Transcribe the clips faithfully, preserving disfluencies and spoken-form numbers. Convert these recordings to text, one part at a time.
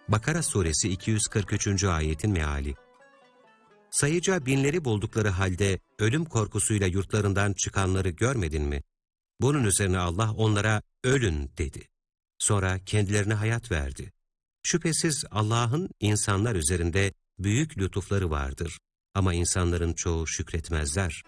Bakara suresi iki yüz kırk üçüncü ayetin meali. Sayıca binleri buldukları halde ölüm korkusuyla yurtlarından çıkanları görmedin mi? Bunun üzerine Allah onlara ölün dedi. Sonra kendilerine hayat verdi. Şüphesiz Allah'ın insanlar üzerinde büyük lütufları vardır. Ama insanların çoğu şükretmezler.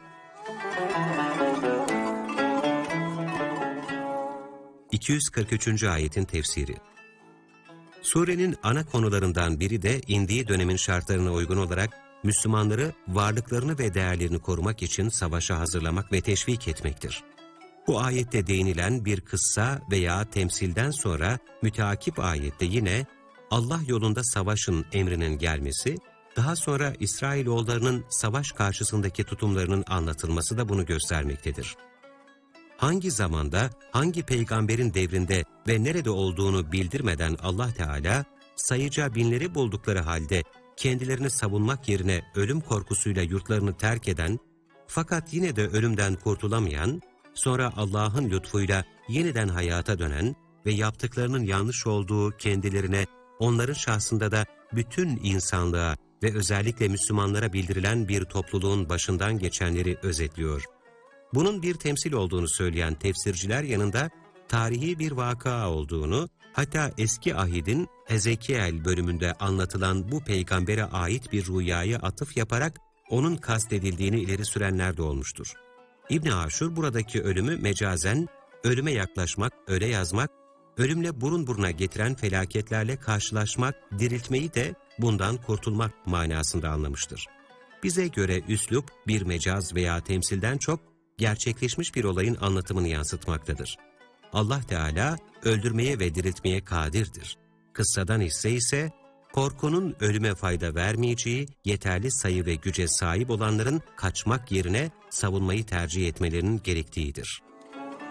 iki yüz kırk üçüncü ayetin tefsiri. Surenin ana konularından biri de indiği dönemin şartlarına uygun olarak Müslümanları varlıklarını ve değerlerini korumak için savaşa hazırlamak ve teşvik etmektir. Bu ayette değinilen bir kıssa veya temsilden sonra müteakip ayette yine Allah yolunda savaşın emrinin gelmesi, daha sonra İsrailoğullarının savaş karşısındaki tutumlarının anlatılması da bunu göstermektedir. Hangi zamanda, hangi peygamberin devrinde ve nerede olduğunu bildirmeden Allah Teala, sayıca binleri buldukları halde kendilerini savunmak yerine ölüm korkusuyla yurtlarını terk eden, fakat yine de ölümden kurtulamayan, sonra Allah'ın lütfuyla yeniden hayata dönen ve yaptıklarının yanlış olduğu kendilerine, onların şahsında da bütün insanlığa ve özellikle Müslümanlara bildirilen bir topluluğun başından geçenleri özetliyor. Bunun bir temsil olduğunu söyleyen tefsirciler yanında tarihi bir vaka olduğunu, hatta eski ahidin Ezekiel bölümünde anlatılan bu peygambere ait bir rüyaya atıf yaparak onun kastedildiğini ileri sürenler de olmuştur. İbn Aşur buradaki ölümü mecazen, ölüme yaklaşmak, öle yazmak, ölümle burun buruna getiren felaketlerle karşılaşmak, diriltmeyi de bundan kurtulmak manasında anlamıştır. Bize göre üslup bir mecaz veya temsilden çok gerçekleşmiş bir olayın anlatımını yansıtmaktadır. Allah Teala öldürmeye ve diriltmeye kadirdir. Kıssadan hisse ise korkunun ölüme fayda vermeyeceği, yeterli sayı ve güce sahip olanların kaçmak yerine savunmayı tercih etmelerinin gerektiğidir.